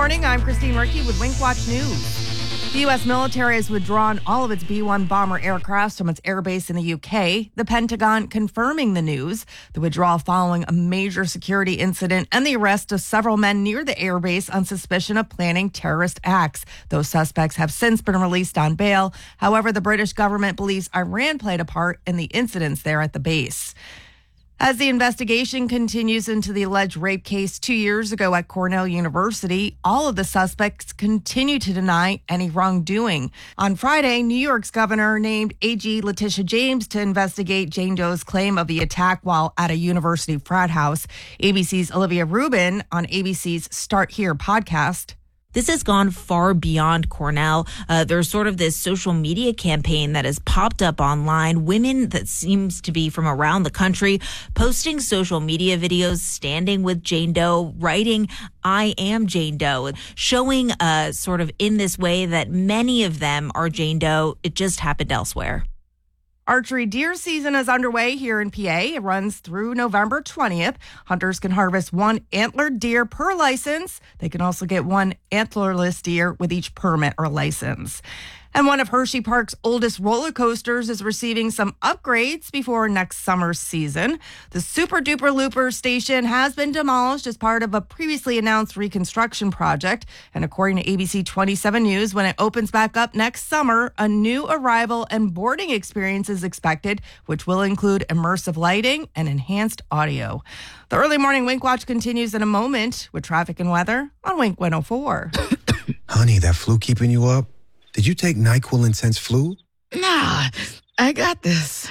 morning. I'm Christine Ricky with Wink Watch News. The U.S. military has withdrawn all of its B-1 bomber aircraft from its airbase in the UK. The Pentagon confirming the news. The withdrawal following a major security incident and the arrest of several men near the airbase on suspicion of planning terrorist acts. Those suspects have since been released on bail. However, the British government believes Iran played a part in the incidents there at the base. As the investigation continues into the alleged rape case 2 years ago at Cornell University, all of the suspects continue to deny any wrongdoing. On Friday, New York's governor named AG Letitia James to investigate Jane Doe's claim of the attack while at a university frat house. ABC's Olivia Rubin on ABC's Start Here podcast. This has gone far beyond Cornell. There's sort of this social media campaign that has popped up online. Women that seems to be from around the country posting social media videos, standing with Jane Doe, writing, "I am Jane Doe," showing sort of in this way that many of them are Jane Doe. It just happened elsewhere. Archery deer season is underway here in PA. It runs through November 20th. Hunters can harvest one antlered deer per license. They can also get one antlerless deer with each permit or license. And one of Hershey Park's oldest roller coasters is receiving some upgrades before next summer's season. The Super Duper Looper station has been demolished as part of a previously announced reconstruction project. And according to ABC 27 News, when it opens back up next summer, a new arrival and boarding experience is expected, which will include immersive lighting and enhanced audio. The early morning Wink Watch continues in a moment with traffic and weather on Wink 104. Honey, that flu keeping you up? Did you take NyQuil Intense Flu? Nah, I got this.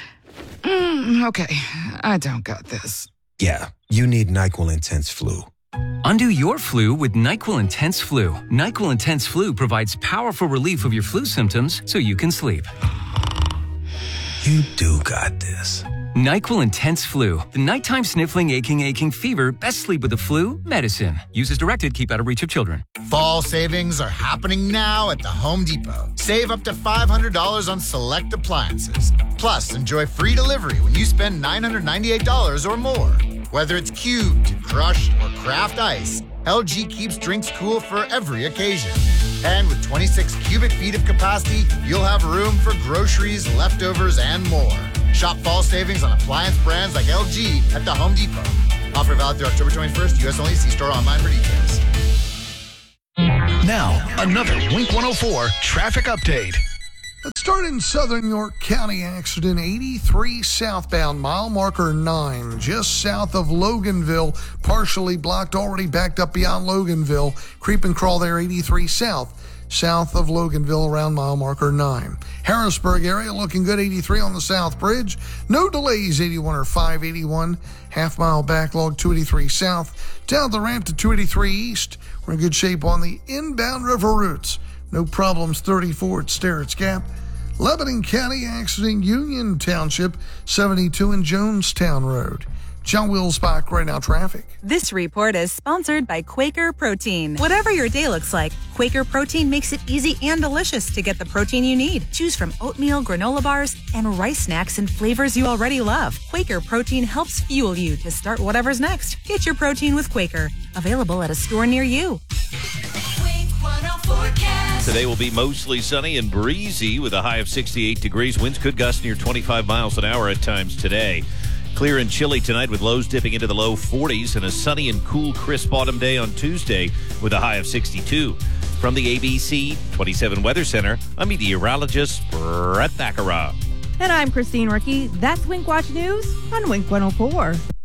Okay, I don't got this. Yeah, you need NyQuil Intense Flu. Undo your flu with NyQuil Intense Flu. NyQuil Intense Flu provides powerful relief of your flu symptoms so you can sleep. You do got this. NyQuil Intense Flu. The nighttime sniffling, aching fever. Best sleep with the flu medicine. Use as directed. Keep out of reach of children. Fall savings are happening now at the Home Depot. Save up to $500 on select appliances. Plus, enjoy free delivery when you spend $998 or more. Whether it's cubed, crushed, or craft ice, LG keeps drinks cool for every occasion. And with 26 cubic feet of capacity, you'll have room for groceries, leftovers, and more. Shop fall savings on appliance brands like LG at the Home Depot. Offer valid through October 21st. U.S. only. See store online for details. Now, another Wink 104 traffic update. Let's start in southern York County. Accident 83 southbound, mile marker 9, just south of Loganville. Partially blocked, already backed up beyond Loganville. Creep and crawl there, 83 south of Loganville around mile marker 9. Harrisburg area looking good, 83 on the South Bridge. No delays, 81 or 581. Half mile backlog, 283 south. Down the ramp to 283 east. We're in good shape on the inbound river routes. No problems, 34 at Sterrett's Gap. Lebanon County accident, Union Township, 72 in Jonestown Road. John Wilsbach, right now traffic. This report is sponsored by Quaker Protein. Whatever your day looks like, Quaker Protein makes it easy and delicious to get the protein you need. Choose from oatmeal, granola bars, and rice snacks in flavors you already love. Quaker Protein helps fuel you to start whatever's next. Get your protein with Quaker. Available at a store near you. Today will be mostly sunny and breezy with a high of 68 degrees. Winds could gust near 25 miles an hour at times today. Clear and chilly tonight with lows dipping into the low 40s and a sunny and cool, crisp autumn day on Tuesday with a high of 62. From the ABC 27 Weather Center, I'm meteorologist Brett Thakara. And I'm Christine Ricky. That's Wink Watch News on Wink 104.